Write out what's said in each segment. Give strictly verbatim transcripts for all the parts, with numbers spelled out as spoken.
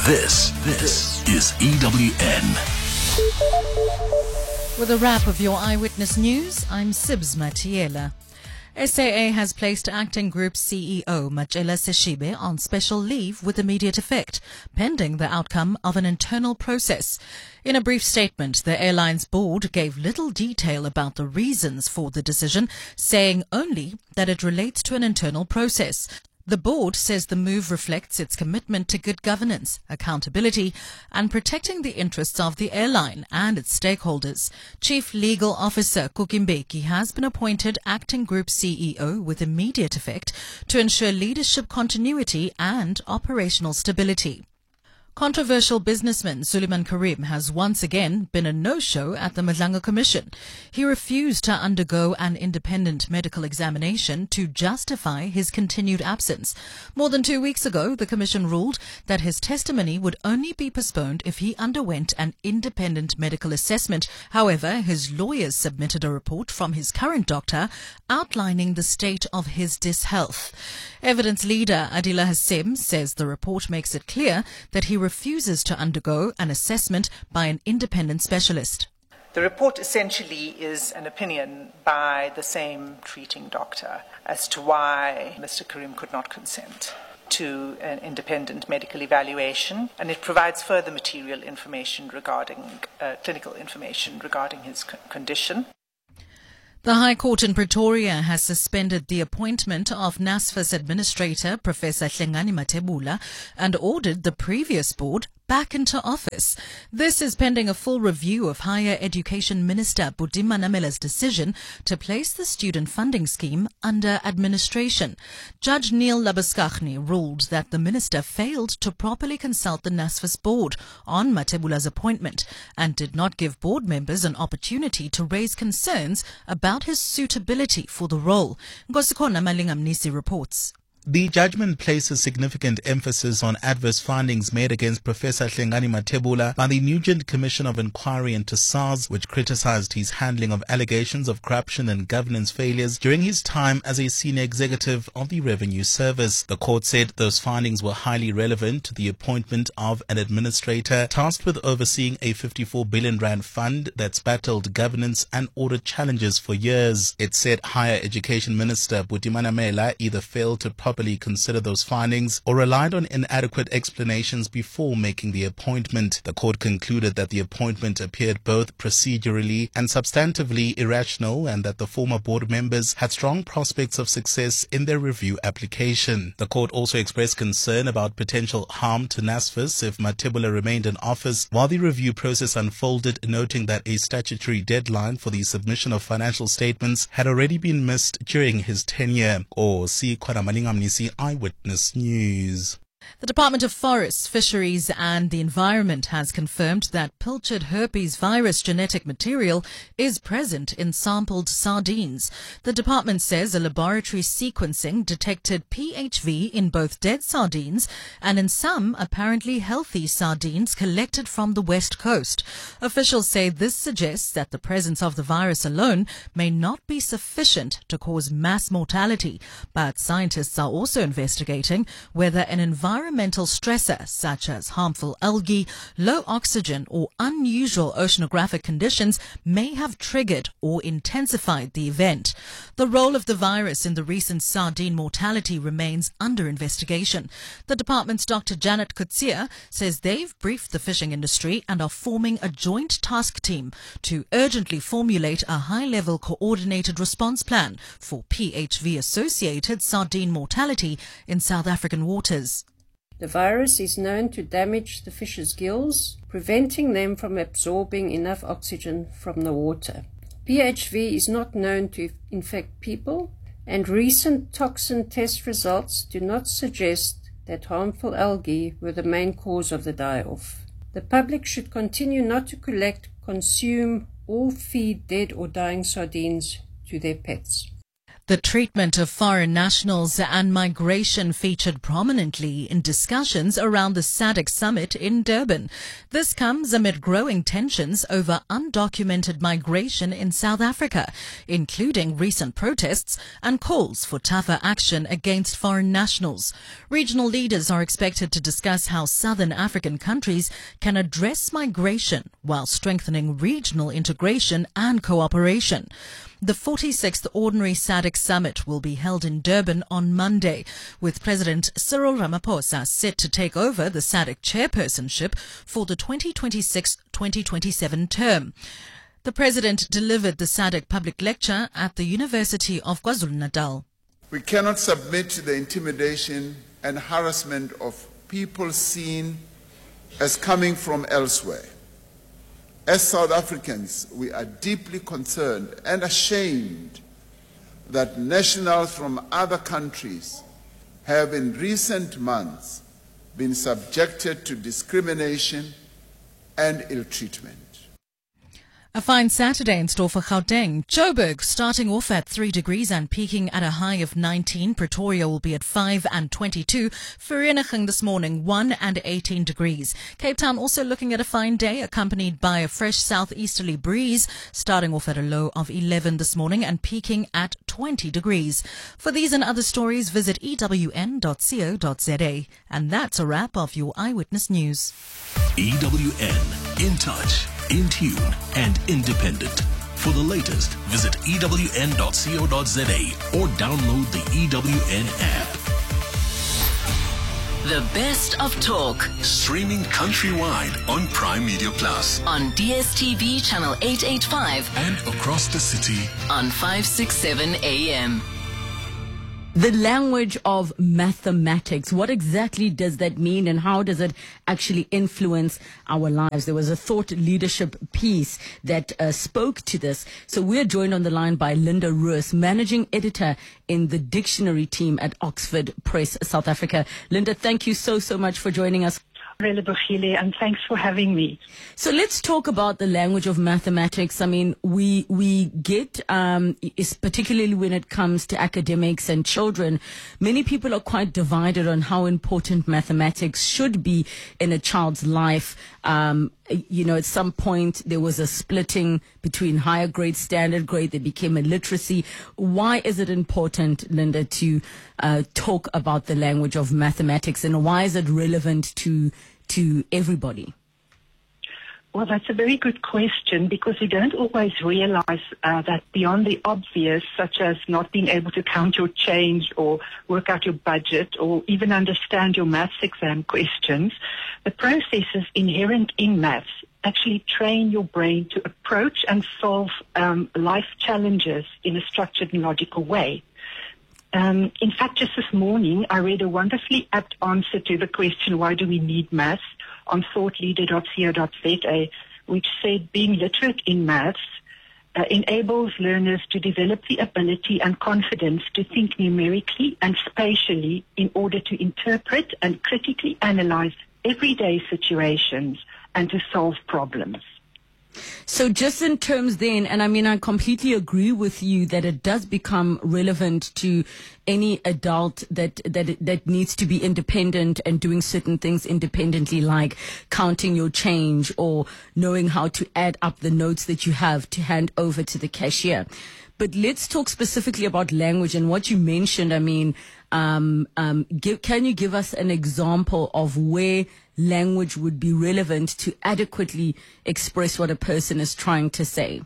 This, this is E W N. With a wrap of your Eyewitness News, I'm Sibs Matiela. S A A has placed Acting Group C E O Matjela Seshibe on special leave with immediate effect, pending the outcome of an internal process. In a brief statement, the airline's board gave little detail about the reasons for the decision, saying only that it relates to an internal process. The board says the move reflects its commitment to good governance, accountability, and protecting the interests of the airline and its stakeholders. Chief Legal Officer Kukimbeki has been appointed Acting Group C E O with immediate effect to ensure leadership continuity and operational stability. Controversial businessman Suleiman Karim has once again been a no-show at the Madlanga Commission. He refused to undergo an independent medical examination to justify his continued absence. More than two weeks ago, the Commission ruled that his testimony would only be postponed if he underwent an independent medical assessment. However, his lawyers submitted a report from his current doctor outlining the state of his dishealth. Evidence leader Adila Hassem says the report makes it clear that he refuses to undergo an assessment by an independent specialist. The report essentially is an opinion by the same treating doctor as to why Mister Karim could not consent to an independent medical evaluation, and it provides further material information regarding, uh, clinical information regarding his c- condition. The High Court in Pretoria has suspended the appointment of NSFAS Administrator Professor Hlengani Mathebula and ordered the previous board back into office. This is pending a full review of Higher Education Minister Buti Manamela's decision to place the student funding scheme under administration. Judge Neil Labuskaghni ruled that the minister failed to properly consult the NSFAS board on Mathebula's appointment and did not give board members an opportunity to raise concerns about his suitability for the role. Nkosikhona Malingamnisi reports. The judgment places significant emphasis on adverse findings made against Professor Hlengani Mathebula by the Nugent Commission of Inquiry into SARS, which criticized his handling of allegations of corruption and governance failures during his time as a senior executive of the Revenue Service. The court said those findings were highly relevant to the appointment of an administrator tasked with overseeing a fifty-four billion rand fund that's battled governance and audit challenges for years. It said Higher Education Minister Buti Manamela either failed to properly consider those findings or relied on inadequate explanations before making the appointment. The court concluded that the appointment appeared both procedurally and substantively irrational and that the former board members had strong prospects of success in their review application. The court also expressed concern about potential harm to NSFAS if Mathebula remained in office while the review process unfolded, noting that a statutory deadline for the submission of financial statements had already been missed during his tenure. Or see Kwanamalingam Eyewitness News. The Department of Forests, Fisheries and the Environment has confirmed that pilchard herpes virus genetic material is present in sampled sardines. The department says a laboratory sequencing detected P H V in both dead sardines and in some apparently healthy sardines collected from the West Coast. Officials say this suggests that the presence of the virus alone may not be sufficient to cause mass mortality, but scientists are also investigating whether an environmental Environmental stressor such as harmful algae, low oxygen or unusual oceanographic conditions may have triggered or intensified the event. The role of the virus in the recent sardine mortality remains under investigation. The department's Doctor Janet Kutsia says they've briefed the fishing industry and are forming a joint task team to urgently formulate a high-level coordinated response plan for P H V-associated sardine mortality in South African waters. The virus is known to damage the fish's gills, preventing them from absorbing enough oxygen from the water. P H V is not known to infect people, and recent toxin test results do not suggest that harmful algae were the main cause of the die-off. The public should continue not to collect, consume, or feed dead or dying sardines to their pets. The treatment of foreign nationals and migration featured prominently in discussions around the SADC summit in Durban. This comes amid growing tensions over undocumented migration in South Africa, including recent protests and calls for tougher action against foreign nationals. Regional leaders are expected to discuss how southern African countries can address migration while strengthening regional integration and cooperation. The forty-sixth Ordinary SADC Summit will be held in Durban on Monday, with President Cyril Ramaphosa set to take over the SADC chairpersonship for the twenty twenty-six twenty twenty-seven term. The President delivered the SADC public lecture at the University of KwaZulu-Natal. We cannot submit to the intimidation and harassment of people seen as coming from elsewhere. As South Africans, we are deeply concerned and ashamed that nationals from other countries have in recent months been subjected to discrimination and ill treatment. A fine Saturday in store for Gauteng. Joburg starting off at three degrees and peaking at a high of nineteen. Pretoria will be at five and twenty-two. Vereeniging this morning one and eighteen degrees. Cape Town also looking at a fine day accompanied by a fresh southeasterly breeze, starting off at a low of eleven this morning and peaking at twenty degrees. For these and other stories, visit e w n dot co dot z a. And that's a wrap of your Eyewitness News. E W N, in touch, in tune, and independent. For the latest, visit e w n dot co dot z a or download the E W N app. The best of talk. Streaming countrywide on Prime Media Plus. On D S T V channel eight eighty-five. And across the city on five sixty-seven A M. The language of mathematics, what exactly does that mean and how does it actually influence our lives? There was a thought leadership piece that uh, spoke to this. So we're joined on the line by Linda Roos, managing editor in the dictionary team at Oxford Press South Africa. Linda, thank you so, so much for joining us. And thanks for having me. So let's talk about the language of mathematics. I mean, we we get, um, is particularly when it comes to academics and children, many people are quite divided on how important mathematics should be in a child's life. Um, you know, at some point there was a splitting between higher grade, standard grade. There became a literacy. Why is it important, Linda, to uh, talk about the language of mathematics, and why is it relevant to to everybody? Well, that's a very good question, because we don't always realize uh, that beyond the obvious, such as not being able to count your change or work out your budget or even understand your maths exam questions, the processes inherent in maths actually train your brain to approach and solve um, life challenges in a structured and logical way. Um, in fact, just this morning, I read a wonderfully apt answer to the question, why do we need maths, on thought leader dot co dot z a, which said being literate in maths uh, enables learners to develop the ability and confidence to think numerically and spatially in order to interpret and critically analyze everyday situations and to solve problems. So just in terms then, and I mean, I completely agree with you that it does become relevant to any adult that, that, that needs to be independent and doing certain things independently, like counting your change or knowing how to add up the notes that you have to hand over to the cashier. But let's talk specifically about language and what you mentioned. I mean, um, um, give, can you give us an example of where language would be relevant to adequately express what a person is trying to say?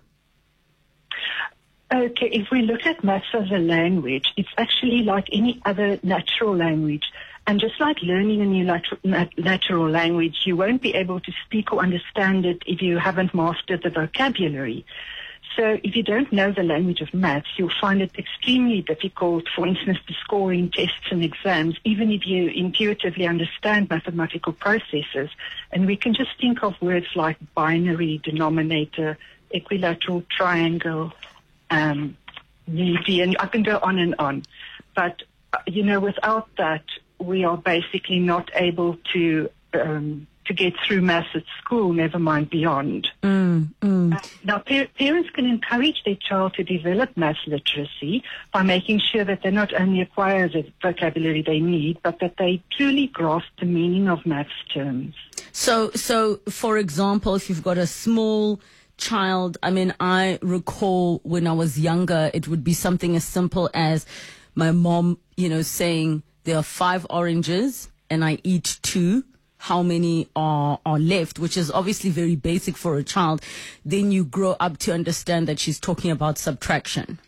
Okay, if we look at maths as a language, it's actually like any other natural language. And just like learning a new nat- natural language, you won't be able to speak or understand it if you haven't mastered the vocabulary. So if you don't know the language of maths, you'll find it extremely difficult, for instance, to score in tests and exams, even if you intuitively understand mathematical processes. And we can just think of words like binary, denominator, equilateral, triangle, um, median. I can go on and on. But, you know, without that, we are basically not able to um, to get through maths at school, never mind beyond. Mm, mm. Uh, now, par- parents can encourage their child to develop maths literacy by making sure that they not only acquire the vocabulary they need, but that they truly grasp the meaning of maths terms. So, so for example, if you've got a small child, I mean, I recall when I was younger, it would be something as simple as my mom, you know, saying there are five oranges and I eat two. How many are, are left, which is obviously very basic for a child. Then you grow up to understand that she's talking about subtraction.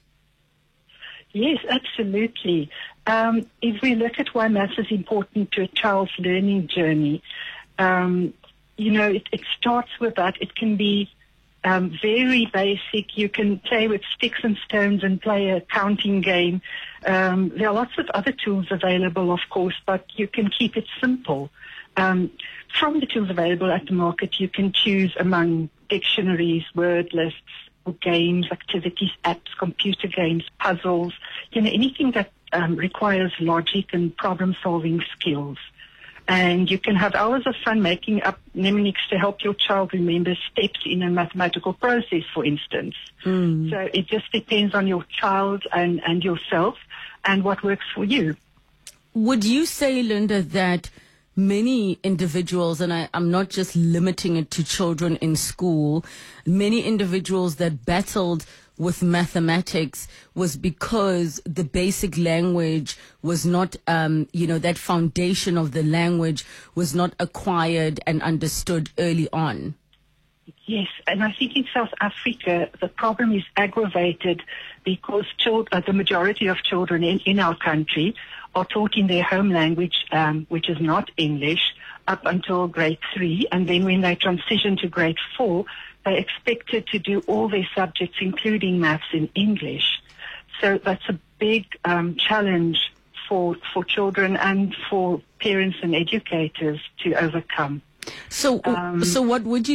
Yes, absolutely. Um, if we look at why maths is important to a child's learning journey, um, you know, it, it starts with that. It can be um, very basic. You can play with sticks and stones and play a counting game. Um, there are lots of other tools available, of course, but you can keep it simple. Um, from the tools available at the market, you can choose among dictionaries, word lists, games, activities, apps, computer games, puzzles, you know, anything that um, requires logic and problem-solving skills. And you can have hours of fun making up mnemonics to help your child remember steps in a mathematical process, for instance. Mm. So it just depends on your child and, and yourself and what works for you. Would you say, Linda, that many individuals, and I, I'm not just limiting it to children in school, many individuals that battled with mathematics was because the basic language was not, um, you know, that foundation of the language was not acquired and understood early on? Yes, and I think in South Africa, the problem is aggravated because child, uh, the majority of children in, in our country are taught in their home language, um, which is not English, up until grade three. And then when they transition to grade four, they're expected to do all their subjects, including maths, in English. So that's a big um, challenge for, for children and for parents and educators to overcome. So, Um, so what would you